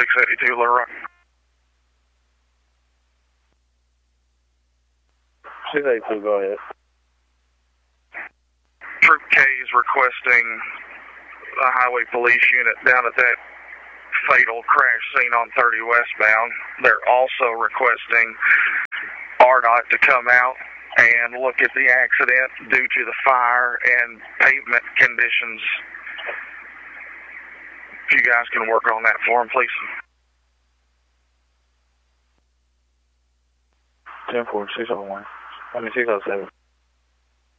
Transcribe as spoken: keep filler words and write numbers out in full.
six eighty-two Little Rock. six eighty-two, go ahead. Troop K is requesting a highway police unit down at that fatal crash scene on thirty westbound. They're also requesting R D O T to come out and look at the accident due to the fire and pavement conditions. If you guys can work on that for them, please. ten four, six oh one. I mean, six oh seven.